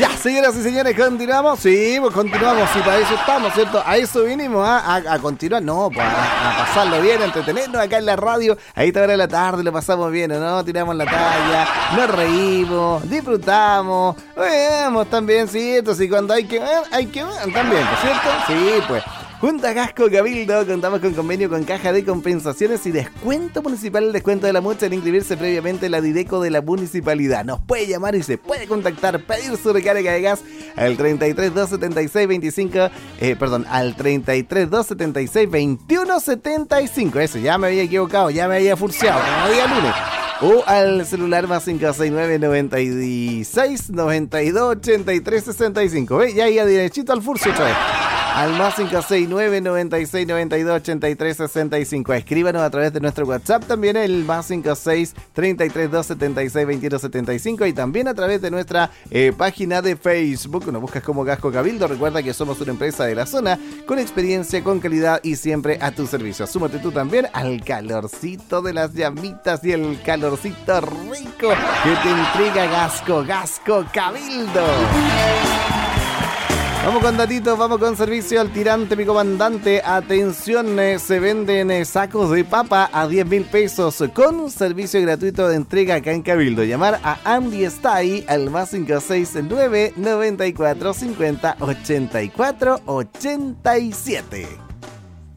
Ya, señoras y señores, continuamos. Sí, pues continuamos. Y para eso estamos, ¿cierto? A eso vinimos, a continuar. No, pues a pasarlo bien, a entretenernos acá en la radio. A esta hora de la tarde lo pasamos bien, ¿no? Tiramos la talla, nos reímos, disfrutamos. Veamos también, ¿cierto? Si cuando hay que ver, también, ¿cierto? Sí, pues. Junto a Gasco Cabildo contamos con convenio con Caja de Compensaciones y Descuento Municipal, el descuento de la multa al inscribirse previamente en la Dideco de la Municipalidad. Nos puede llamar y se puede contactar, pedir su recarga de gas al 33 276 25, al 33 276 2175. Eso, ya me había equivocado, ya me había furciado, como día lunes. O al celular más 569 96 92 83 65. ¿Ve? Ya iba derechito al furcio otra vez. Al más 569 96 92 83 65. Escríbanos a través de nuestro WhatsApp, también el más 56 33 276 21 75, y también a través de nuestra página de Facebook. Nos buscas como Gasco Cabildo. Recuerda que somos una empresa de la zona con experiencia, con calidad y siempre a tu servicio. Súmate tú también al calorcito de las llamitas y el calorcito rico que te entrega Gasco Cabildo. Vamos con datitos, vamos con servicio al tirante, mi comandante. Atención, se venden sacos de papa a 10.000 pesos con servicio gratuito de entrega acá en Cabildo. Llamar a Andy Stay al más 569 94 50 84 87.